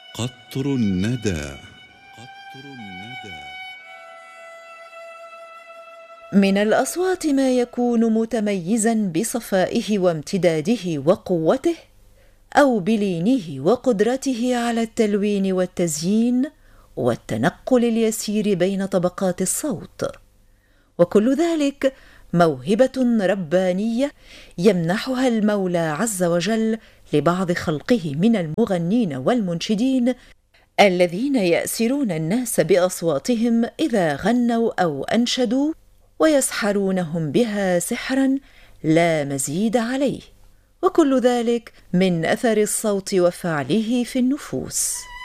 قطر الندى. قطر الندى. من الأصوات ما يكون متميزاً بصفائه وامتداده وقوته، أو بلينه وقدرته على التلوين والتزيين والتنقل اليسير بين طبقات الصوت، وكل ذلك موهبة ربانية يمنحها المولى عز وجل لبعض خلقه من المغنين والمنشدين الذين يأسرون الناس بأصواتهم إذا غنوا أو أنشدوا، ويسحرونهم بها سحرا لا مزيد عليه، وكل ذلك من أثر الصوت وفعله في النفوس.